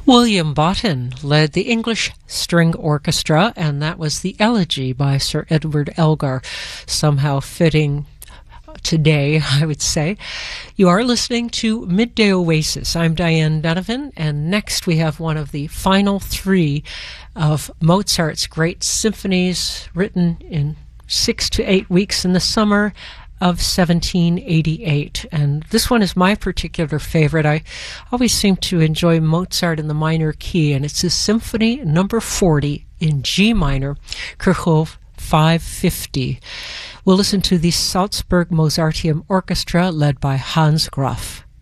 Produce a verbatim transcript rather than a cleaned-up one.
William Botton led the English String Orchestra, and that was the Elegy by Sir Edward Elgar, somehow fitting today, I would say. You are listening to Midday Oasis. I'm Diane Donovan, and next we have one of the final three of Mozart's great symphonies, written in six to eight weeks in the summer of seventeen eighty-eight. And this one is my particular favorite. I always seem to enjoy Mozart in the minor key, and it's his Symphony number forty in G minor, Kirchhoff five fifty. We'll listen to the Salzburg Mozarteum Orchestra led by Hans Graf.